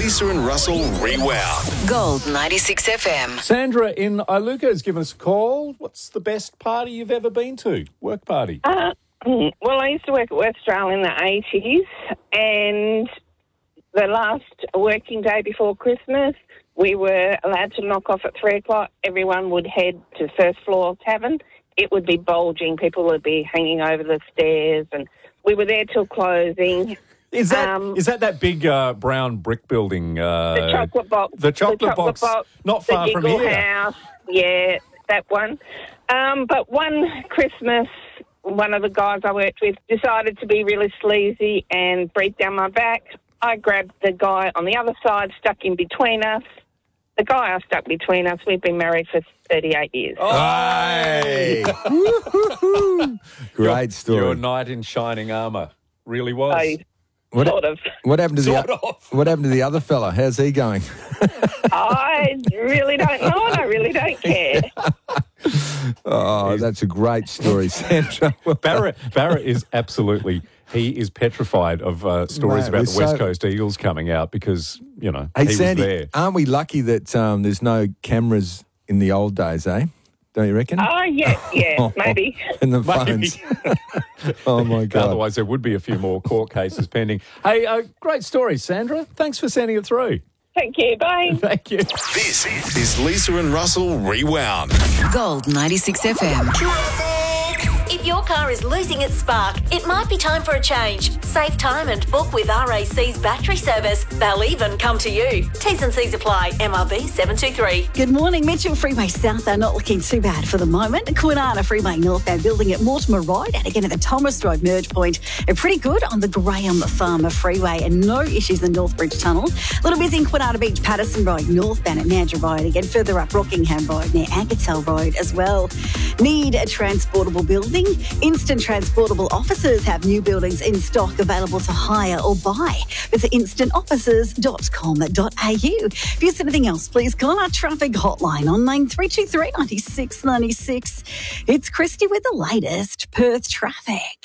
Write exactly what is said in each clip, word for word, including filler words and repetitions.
Lisa and Russell Rewound. Gold ninety-six F M. Sandra in Iluka has given us a call. What's the best party you've ever been to? Work party? Uh, well, I used to work at Westrail in the eighties, and the last working day before Christmas, we were allowed to knock off at three o'clock. Everyone would head to first floor tavern. It would be bulging. People would be hanging over the stairs, and we were there till closing. Is that Um, is that that big uh, brown brick building? Uh, The chocolate box. The chocolate, box, not far the from Giggle here. House. Yeah, that one. Um, but one Christmas, one of the guys I worked with decided to be really sleazy and breathe down my back. I grabbed the guy on the other side, stuck in between us. The guy I stuck between us, we've been married for thirty-eight years. Hey! Great story. Your knight in shining armour really was. I, What, sort of. what happened to Sort the of. What happened to the other fella? How's he going? I really don't know, and I really don't care. Oh, that's a great story, Sandra. Barrett, Barrett is absolutely, he is petrified of uh, stories Mate, about the we're West so- Coast Eagles coming out because, you know, Hey, he Sandy, was there. aren't we lucky that um, there's no cameras in the old days, eh? Don't you reckon? Oh, yeah, yeah, maybe. And the Maybe. phones. Oh, my God. Otherwise, there would be a few more court cases pending. Hey, uh, great story, Sandra. Thanks for sending it through. Thank you, bye. Thank you. This is Lisa and Russell Rewound. Gold ninety-six F M. If your car is losing its spark, it might be time for a change. Save time and book with R A C's battery service. They'll even come to you. T's and C's apply. M R B seven two three. Good morning. Mitchell Freeway South are not looking too bad for the moment. Kwinana Freeway North, they're building at Mortimer Road and again at the Thomas Road merge point. They're pretty good on the Graham Farmer Freeway and no issues in Northbridge Tunnel. A little busy in Kwinana Beach, Patterson Road, northbound at Mandurah Road. Again, further up Rockingham Road near Agatel Road as well. Need a transportable building? Instant Transportable Offices have new buildings in stock available to hire or buy. Visit instant offices dot com dot a u. If you see anything else, please call our traffic hotline on nine three two three, nine six nine six. It's Christy with the latest Perth traffic.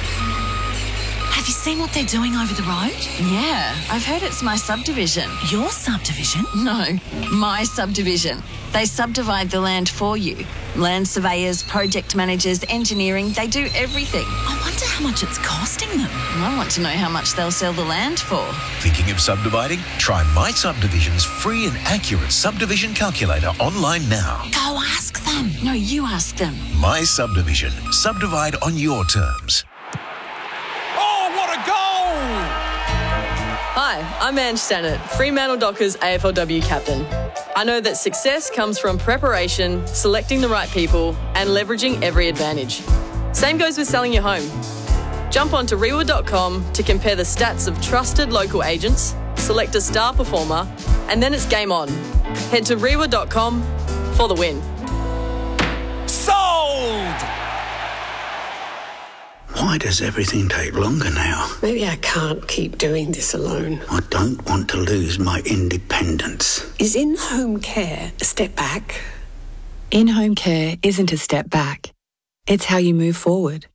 Have you seen what they're doing over the road? Yeah, I've heard it's my subdivision. Your subdivision? No, my subdivision. They subdivide the land for you. Land surveyors, project managers, engineering, they do everything. I wonder how much it's costing them. I want to know how much they'll sell the land for. Thinking of subdividing? Try My Subdivision's free and accurate subdivision calculator online now. Go ask them. No, you ask them. My Subdivision. Subdivide on your terms. Oh, what a goal! Hi, I'm Ange Stannard, Fremantle Dockers A F L W captain. I know that success comes from preparation, selecting the right people, and leveraging every advantage. Same goes with selling your home. Jump onto rewa dot com to compare the stats of trusted local agents, select a star performer, and then it's game on. Head to rewa dot com for the win. Sold! Why does everything take longer now? Maybe I can't keep doing this alone. I don't want to lose my independence. Is in-home care a step back? In-home care isn't a step back. It's how you move forward.